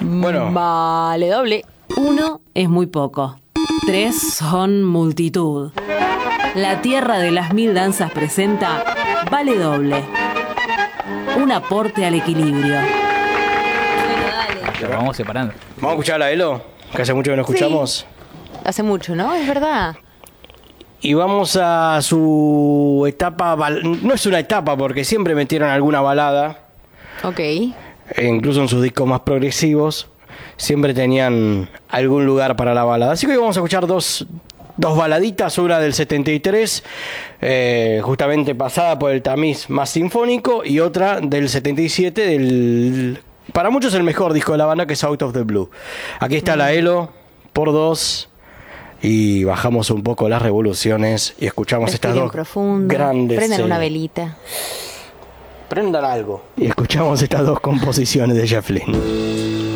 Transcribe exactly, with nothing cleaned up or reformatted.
Bueno. Vale doble. Uno es muy poco. Tres son multitud. La Tierra de las Mil Danzas presenta Vale Doble. Un aporte al equilibrio. Bueno, dale. Lo vamos separando. Vamos a escuchar a Elo, que hace mucho que no escuchamos. Hace mucho, ¿no? Es verdad. Y vamos a su etapa, bal- no es una etapa porque siempre metieron alguna balada, Ok. e incluso en sus discos más progresivos, siempre tenían algún lugar para la balada. Así que hoy vamos a escuchar dos, dos baladitas, una del setenta y tres, eh, justamente pasada por el tamiz más sinfónico, y otra del setenta y siete, del, para muchos el mejor disco de la banda, que es Out of the Blue. Aquí está la Elo, por dos. Y bajamos un poco las revoluciones y escuchamos Respiren estas dos profundo. grandes... Prendan eh, una velita. Prendan algo. Y escuchamos estas dos composiciones de Jeff Lynne.